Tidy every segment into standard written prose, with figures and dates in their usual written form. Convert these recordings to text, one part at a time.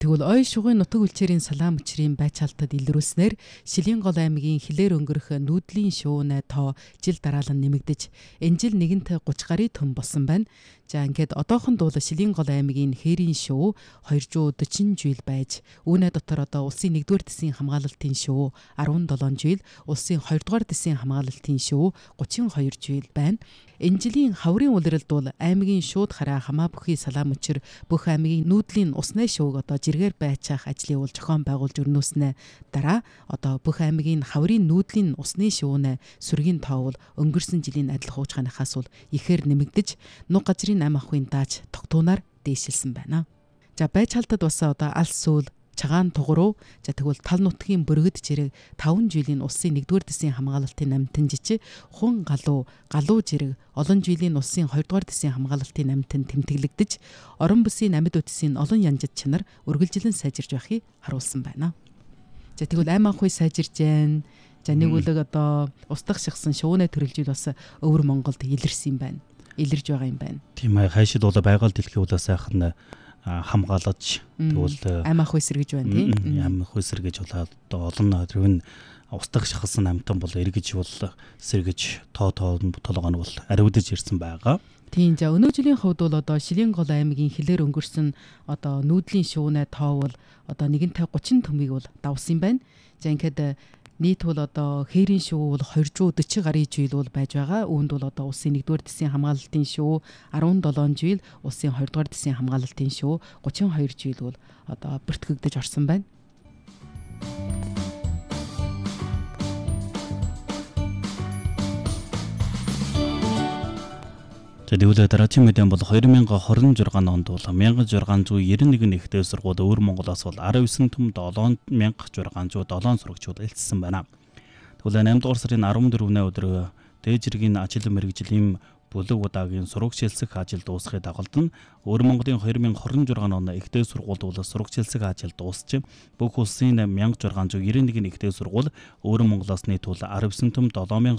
Тэгвэл ой шугын нутаг үлчээрийн салаан мөчрийн байцаалтад илрүүлснээр Шилэн гол аймгийн хилээр өнгөрөх нүүдлийн шувууны тоо жил дараалан нэмэгдэж энэ жил нэгэнт 30 гаруй тонн болсон байна. За ингээд одоохон дуул Шилэн гол аймгийн хээрийн шувуу 240 жил байж үүнээ дотор одоо улсын 1-р дэсийн хамгаалалтын шувуу 17 жил, улсын 2-р дэсийн хамгаалалтын шувуу 32 жил байна. Энэ жилийн хаврын улиралд бол аймгийн шууд хараа хамаа бүхий салаан мөчр бүх аймгийн нүүдлийн усны шууг одоо жиргээр байцаах ажлыг бол зохион байгуулж өрнөөснөө дараа одоо бүх аймгийн хаврын нүүдлийн усны шувууны сүргийн тоо бол өнгөрсөн жилийн адил хуучгааныхаас бол ихээр нэмэгдэж нуг газрын ам ахуйн дааж тогтуунаар дээшилсэн байна. За байцаалтад бас одоо алс сүүл чагаан тугруу за тэгвэл тал нутгийн бөргөд жирэг 5 жилийн улсын 1-р дэсийн хамгаалалтын намтан жижиг хун галуу жирэг олон жилийн улсын 2-р дэсийн хамгаалалтын намтан тэмдэглэгдэж орон бүсийн амьд үтсийн олон янжид чанар үргэлжлэн сайжирж байхыг харуулсан байна. За тэгвэл ам ахуй сайжирж байна. За нэг үлэг одоо устдах шахсан шууны төрөлжил бас өвөр Монголд илэрсэн юм байна. Илэрж байгаа юм байна. Тийм ээ, хайшид бол байгаль дэлхийн улаас сайхан хамгаалж тэгвэл ам ахуй сэргэж байна тийм. Ам ахуй сэргэж болоод олон төрвн устдах шахсан амтан бол эргэж бол сэргэж толгойн бол ариудж ирсэн байгаа. Тийм. За өнөө жилийн хувьд бол одоо Шилэн гол аймгийн хилээр өнгөрсөн одоо нүүдлийн шувууны тоо бол одоо 150 төмийг бол давсан байна. За ингээд нийт бол одоо хээрийн шувуу бол 240 гаруй жил бол байж байгаа. Үүнд бол одоо улсын 1-р дэсийн хамгаалалтын шувуу 17 жил, улсын 2-р дэсийн хамгаалалтын шувуу 32 жил бол одоо бүртгэгдэж орсон байна. Тэгвэл дараагийн мэдээ бол 2026 онд бол 1691 ихтэй сургууль өвөр Монголоос бол 19 төм 7607 сурагчид элцсэн байна. Тэгвэл 8 дугаар сарын 14-ний өдөр Дээжиргийн ажил мэргэжлийн бүлэг удаагийн сурагч хэлсэх ажил дуусгахыг дагалдан өвөр Монголын 2026 оны ихтэй сургуульд бол сурагч хэлсэх ажил дуусч бүх улсын 1691 ихтэй сургууль өвөр Монголоос нийт бол 19 төм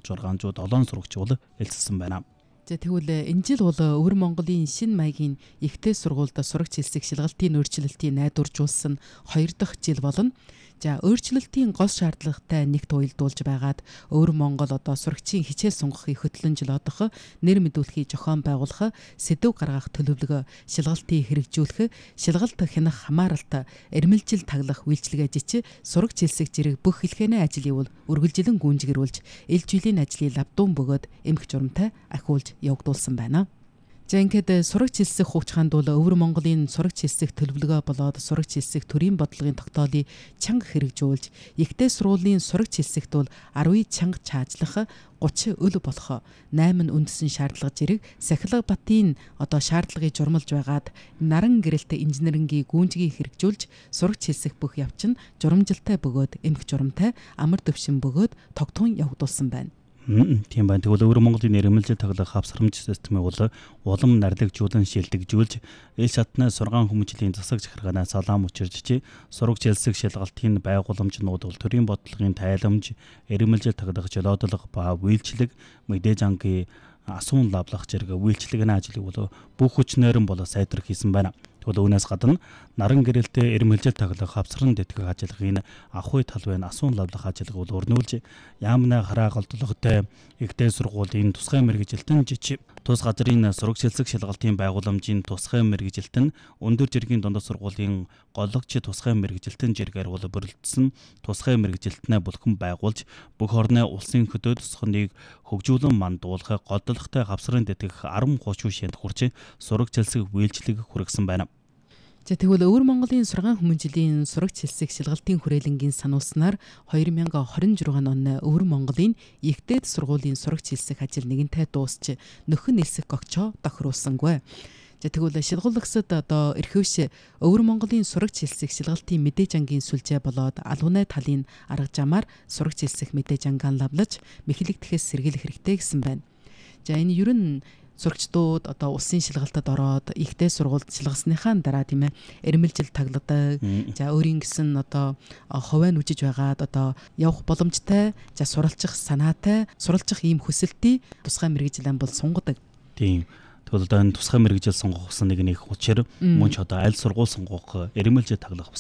7607 сурагч бол элцсэн байна. За тэгвэл энэ жил бол өвөр Монголын шинэ маягийн ихтэй сургуульд сурагч хэлсэх шалгалтын өөрчлөлтийг найдваржуулсан 2 дахь жил болно. За өөрчлөлтийн гол шаардлагатай нэгт уялдуулж байгаад өвөр Монгол одоо сурагчийн хичээл сунгахыг хөтлөн жолоодох, нэр мэдүүлэхийг зохион байгуулах, сэдв гаргах төлөвлөгөө, шалгалтыг хэрэгжүүлэх, шалгалт хянах хамааралтай эрмэлжил таглах үйлчилгээ жич сурагч хэлсэх зэрэг бүх хэлхээний ажлыг бол үргэлжлэн гүйцэтгүүлж, ил жилийн ажлыг лавдуун бөгөөд эмх журамтай ахиулж явагдуулсан байна. За ингээд сурагч хэлсэх хуучгаанд бол өвөр Монголын сурагч хэлсэх төлөвлөгөө болоод сурагч хэлсэх төрийн бодлогын тогтоолыг чанга хэрэгжүүлж, ихтэй сургуулийн сурагч хэлсэхт бол 10 чанга чаажлах, 30 өл болох 8 үндэсний шаардлага зэрэг Сахилга Батын одоо шаардлагыг журмалж байгаад наран гэрэлт инженерингийн гүйцэтгэлийг хэрэгжүүлж сурагч хэлсэх бүх явц нь журамжилтай бөгөөд эмх журамтай амар төвшин бөгөөд тогтун явагдуулсан байна. Тийм байна. Тэгвэл өвөр Монголын нэрмэлжил таглах хавсрамж системийг бол улам нарлагжуулан шилдэгжүүлж, ил шатны сургаан хүмүүжлийн засаг захиргаанаас салаан мөчирж, сурагч хэлсэх шалгалтын байгууламжнууд бол төрийн бодлогын тайламж, нэрмэлжил таглах жолоодлого ба үйлчлэг, мэдээж ангийн асуун лавлах зэрэг үйлчлэгний ажлыг бол бүх хүчнээрэн бол сайдвар хийсэн байна. Тэгвэл үүнээс гадна наран гэрэлтэй эрмэлжил таглах хавсран тэтгэх ажиллагааны ахуй талбайн асуун лавлах ажиллагааг бол өрнүүлж яамна хараа голдлоготой ихтэй сургуулийн тусгай мэргэжилтэн жич тус газрын сурагч хэлсэх шалгалтын байгууламжийн тусгай мэргэжилтэн өндөр жиргийн дундад сургуулийн голлогч тусгай мэргэжилтэн жиргээр бол бүрэлдэсэн тусгай мэргэжилтнээ бүлхэн байгуулж бүх орны улсын хөдөө тусгыг хөгжүүлэн мандуулах голдлоготой хавсран тэтгэх 10 30 шинд хүрч сурагч хэлсэх үйлчлэг хүргэсэн байна. За тэгвэл өвөр Монголын сургаан хүмүүжлийн сурагч хэлсэх шалгалтын хүрээлэнгийн сануулснаар 2026 оны өвөр Монголын ихтэй сургуулийн сурагч хэлсэх ажил нэгэнтээ дуусч нөхөн нэлсэх гогчоо тохируулсангүй. За тэгвэл шалгуулагсад одоо эрхвш өвөр Монголын сурагч хэлсэх шалгалтын мэдээж ангийн сүлжээ болоод алууны талын арга замаар сурагч хэлсэх мэдээж ангаан лавлаж мэхлэгдэхээс сэргийлэх хэрэгтэй гэсэн байна. За энэ ер нь сурагчдууд одоо улсын шалгалтад ороод ихтэй сургуульд шалгасныхаа дараа тийм ээ эрмэлжил тагладаг. За өөрийн гэсэн одоо хувийн үжиж байгаад одоо явах боломжтой, за суралцах санаатай, суралцах ийм хүсэлтий тусгай мэргэжилэн бол сунгадаг. Тийм. Тэгвэл одоо энэ тусгай мэргэжил сонгох гэсэн нэг учир мөн ч одоо аль сургууль сонгох эрмэлжил таглах